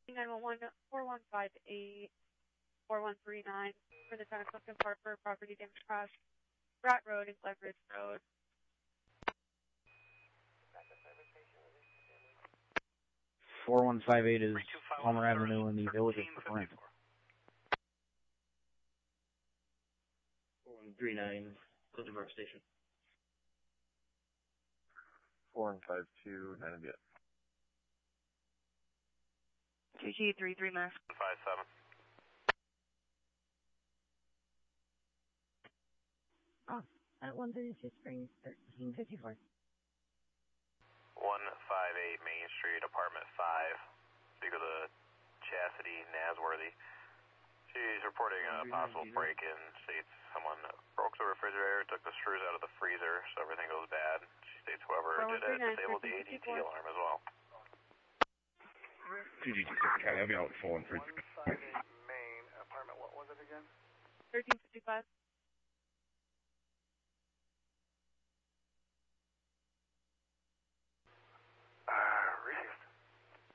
911 4158 4139 for the 10 o'clock in Parker, property damage crash, Rat Road and Glenridge Road. 4158 is Palmer Avenue in the village of Corinth. 4139, Clifton Park Station. 4152, 9 again. GG33 Max. 57. Off at 132 Springs, 1354. 158 Main Street, apartment 5. Speak with a Chastity Nasworthy. She's reporting a possible break-in. States someone broke the refrigerator, took the screws out of the freezer, so everything goes bad. She states whoever did it disabled the ADT alarm as well. GG, I'll be out 4132. 158 Main, apartment, what was it again? 1355.